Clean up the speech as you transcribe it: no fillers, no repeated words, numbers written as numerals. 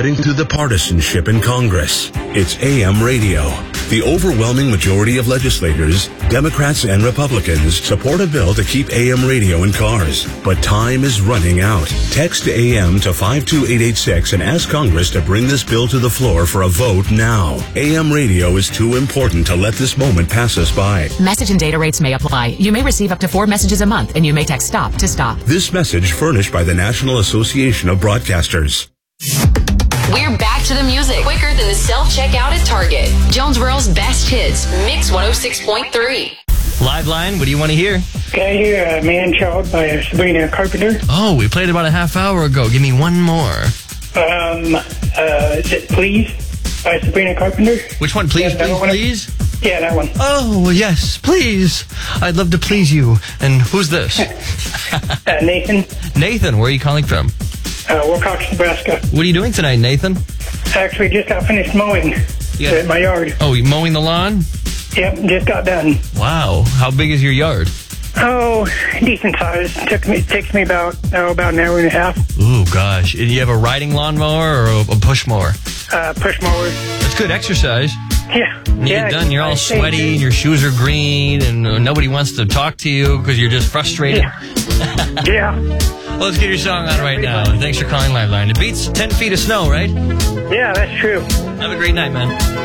cutting through the partisanship in Congress. It's AM Radio. The overwhelming majority of legislators, Democrats and Republicans, support a bill to keep AM radio in cars. But time is running out. Text AM to 52886 and ask Congress to bring this bill to the floor for a vote now. AM radio is too important to let this moment pass us by. Message and data rates may apply. You may receive up to 4 messages a month, and you may text STOP to stop. This message furnished by the National Association of Broadcasters. We're back to the music quicker than the self-checkout at Target. Jonesboro's best hits, Mix 106.3. Live line, what do you want to hear? Can I hear Man Child by Sabrina Carpenter? Oh, we played about a half hour ago. Give me one more. Is it Please by Sabrina Carpenter? Which one? Please, Yeah, please? Yeah, that one. Oh, yes, please. I'd love to please you. And who's this? Nathan. Nathan, where are you calling from? Wilcox, Nebraska. What are you doing tonight, Nathan? Actually, just got finished mowing at my yard. Oh, you mowing the lawn? Yep, just got done. Wow. How big is your yard? Oh, decent size. Takes me about an hour and a half. Ooh, gosh. And you have a riding lawnmower or a push mower? Push mower. That's good exercise. Yeah. When you get done, you're all sweaty, and your shoes are green, and nobody wants to talk to you because you're just frustrated. Yeah. Well, let's get your song on right now. And thanks for calling Live Line. It beats 10 feet of snow, right? Yeah, that's true. Have a great night, man.